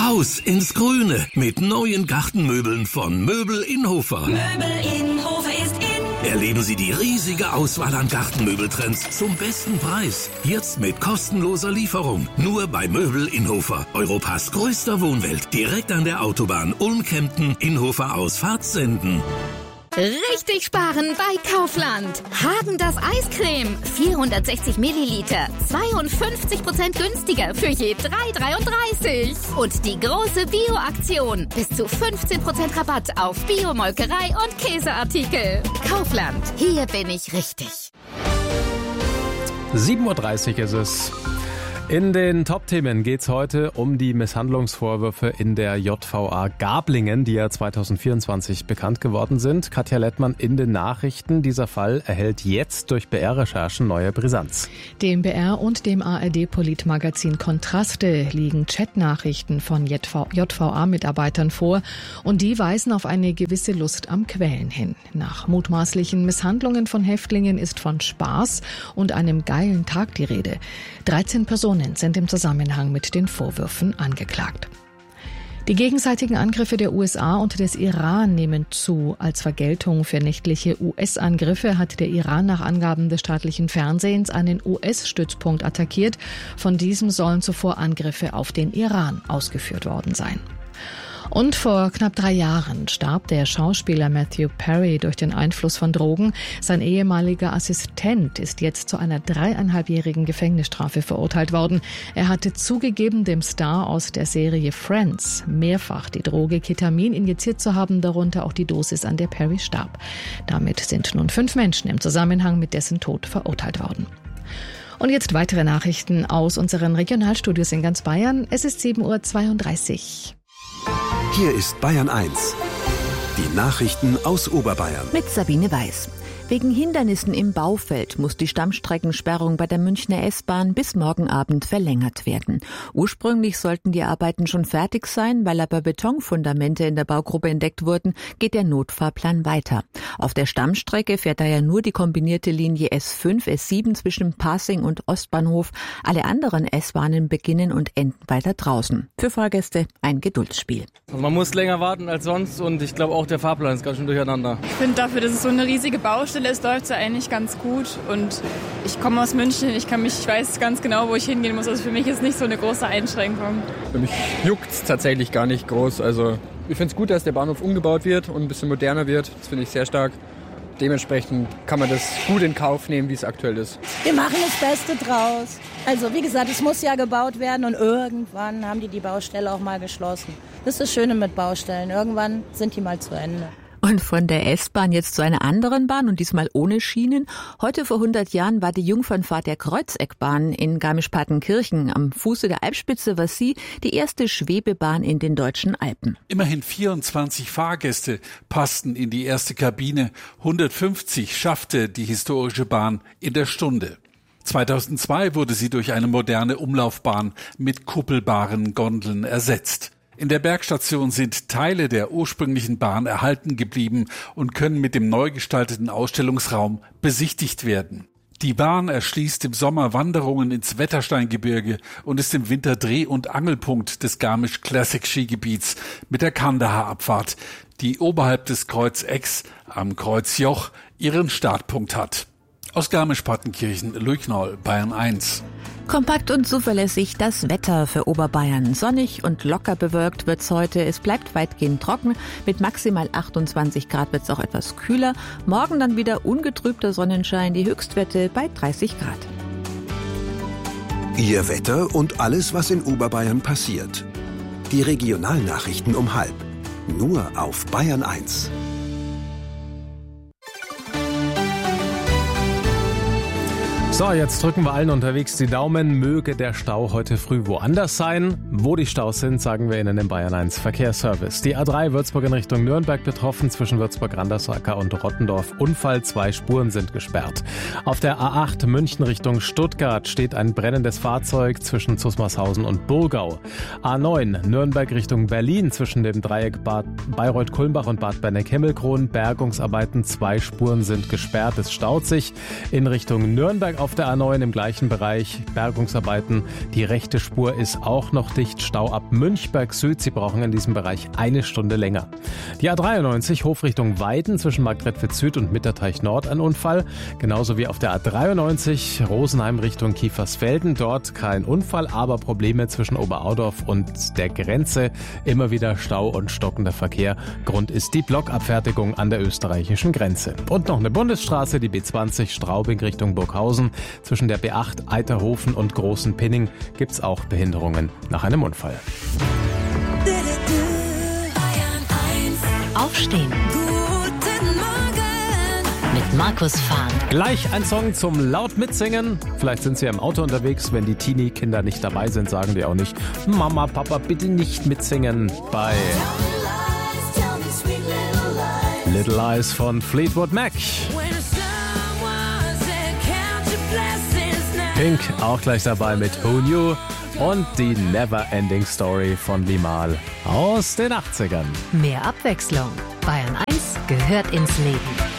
Raus ins Grüne mit neuen Gartenmöbeln von Möbel Innhofer. Möbel Innhofer ist in. Erleben Sie die riesige Auswahl an Gartenmöbeltrends zum besten Preis. Jetzt mit kostenloser Lieferung. Nur bei Möbel Innhofer. Europas größter Wohnwelt. Direkt an der Autobahn Ulm-Kempten, Innhofer aus Fahrtsenden. Richtig sparen bei Kaufland. Häagen-Dazs Eiscreme. 460 Milliliter. 52% günstiger für je 3,33. Und die große Bio-Aktion. Bis zu 15% Rabatt auf Biomolkerei und Käseartikel. Kaufland. Hier bin ich richtig. 7:30 Uhr ist es. In den Top-Themen geht es heute um die Misshandlungsvorwürfe in der JVA Gablingen, die ja 2024 bekannt geworden sind. Katja Lettmann in den Nachrichten. Dieser Fall erhält jetzt durch BR-Recherchen neue Brisanz. Dem BR und dem ARD-Politmagazin Kontraste liegen Chatnachrichten von JVA-Mitarbeitern vor und die weisen auf eine gewisse Lust am Quälen hin. Nach mutmaßlichen Misshandlungen von Häftlingen ist von Spaß und einem geilen Tag die Rede. 13 Personen sind im Zusammenhang mit den Vorwürfen angeklagt. Die gegenseitigen Angriffe der USA und des Iran nehmen zu. Als Vergeltung für nächtliche US-Angriffe hat der Iran nach Angaben des staatlichen Fernsehens einen US-Stützpunkt attackiert. Von diesem sollen zuvor Angriffe auf den Iran ausgeführt worden sein. Und vor knapp 3 Jahren starb der Schauspieler Matthew Perry durch den Einfluss von Drogen. Sein ehemaliger Assistent ist jetzt zu einer 3,5-jährigen Gefängnisstrafe verurteilt worden. Er hatte zugegeben, dem Star aus der Serie Friends mehrfach die Droge Ketamin injiziert zu haben, darunter auch die Dosis, an der Perry starb. Damit sind nun 5 Menschen im Zusammenhang mit dessen Tod verurteilt worden. Und jetzt weitere Nachrichten aus unseren Regionalstudios in ganz Bayern. Es ist 7:32 Uhr. Hier ist Bayern 1. Die Nachrichten aus Oberbayern. Mit Sabine Weiß. Wegen Hindernissen im Baufeld muss die Stammstreckensperrung bei der Münchner S-Bahn bis morgen Abend verlängert werden. Ursprünglich sollten die Arbeiten schon fertig sein, weil aber Betonfundamente in der Baugruppe entdeckt wurden, geht der Notfahrplan weiter. Auf der Stammstrecke fährt daher nur die kombinierte Linie S5, S7 zwischen Pasing und Ostbahnhof. Alle anderen S-Bahnen beginnen und enden weiter draußen. Für Fahrgäste ein Geduldsspiel. Man muss länger warten als sonst und ich glaube auch der Fahrplan ist ganz schön durcheinander. Ich finde dafür, dass es so eine riesige Baustelle ist, läuft es eigentlich ganz gut und ich komme aus München, ich weiß ganz genau, wo ich hingehen muss, also für mich ist nicht so eine große Einschränkung. Für mich juckt es tatsächlich gar nicht groß, also ich finde es gut, dass der Bahnhof umgebaut wird und ein bisschen moderner wird, das finde ich sehr stark. Dementsprechend kann man das gut in Kauf nehmen, wie es aktuell ist. Wir machen das Beste draus. Also wie gesagt, es muss ja gebaut werden und irgendwann haben die Baustelle auch mal geschlossen. Das ist das Schöne mit Baustellen, irgendwann sind die mal zu Ende. Und von der S-Bahn jetzt zu einer anderen Bahn und diesmal ohne Schienen. Heute vor 100 Jahren war die Jungfernfahrt der Kreuzeckbahn in Garmisch-Partenkirchen. Am Fuße der Alpspitze war sie die erste Schwebebahn in den deutschen Alpen. Immerhin 24 Fahrgäste passten in die erste Kabine. 150 schaffte die historische Bahn in der Stunde. 2002 wurde sie durch eine moderne Umlaufbahn mit kuppelbaren Gondeln ersetzt. In der Bergstation sind Teile der ursprünglichen Bahn erhalten geblieben und können mit dem neu gestalteten Ausstellungsraum besichtigt werden. Die Bahn erschließt im Sommer Wanderungen ins Wettersteingebirge und ist im Winter Dreh- und Angelpunkt des Garmisch Classic Skigebiets mit der Kandahar-Abfahrt, die oberhalb des Kreuzecks am Kreuzjoch ihren Startpunkt hat. Aus Garmisch-Partenkirchen, Loic Noll, Bayern 1. Kompakt und zuverlässig das Wetter für Oberbayern. Sonnig und locker bewölkt wird's heute. Es bleibt weitgehend trocken. Mit maximal 28 Grad wird's auch etwas kühler. Morgen dann wieder ungetrübter Sonnenschein. Die Höchstwerte bei 30 Grad. Ihr Wetter und alles, was in Oberbayern passiert. Die Regionalnachrichten um 12:30. Nur auf Bayern 1. So, jetzt drücken wir allen unterwegs die Daumen. Möge der Stau heute früh woanders sein. Wo die Staus sind, sagen wir Ihnen im Bayern 1 Verkehrsservice. Die A3 Würzburg in Richtung Nürnberg betroffen, zwischen Würzburg-Randersacker und Rottendorf Unfall. 2 Spuren sind gesperrt. Auf der A8 München Richtung Stuttgart steht ein brennendes Fahrzeug zwischen Zusmarshausen und Burgau. A9 Nürnberg Richtung Berlin zwischen dem Dreieck Bayreuth-Kulmbach und Bad Benneck-Himmelkron. Bergungsarbeiten, 2 Spuren sind gesperrt. Es staut sich in Richtung Nürnberg auf auf der A9 im gleichen Bereich. Bergungsarbeiten. Die rechte Spur ist auch noch dicht. Stau ab Münchberg Süd. Sie brauchen in diesem Bereich 1 Stunde länger. Die A93 Hofrichtung Weiden zwischen Marktredwitz Süd und Mitterteich Nord ein Unfall. Genauso wie auf der A93 Rosenheim Richtung Kiefersfelden. Dort kein Unfall, aber Probleme zwischen Oberaudorf und der Grenze. Immer wieder Stau und stockender Verkehr. Grund ist die Blockabfertigung an der österreichischen Grenze. Und noch eine Bundesstraße, die B20 Straubing Richtung Burghausen. Zwischen der B8 Eiterhofen und Großen Pinning gibt's auch Behinderungen nach einem Unfall. Aufstehen. Guten Morgen. Mit Markus Fahn. Gleich ein Song zum laut mitsingen. Vielleicht sind Sie im Auto unterwegs. Wenn die Teenie-Kinder nicht dabei sind, sagen die auch nicht: Mama, Papa, bitte nicht mitsingen bei Little Lies von Fleetwood Mac. Pink auch gleich dabei mit Who Knew und die Never Ending Story von Limahl aus den 80ern. Mehr Abwechslung. Bayern 1 gehört ins Leben.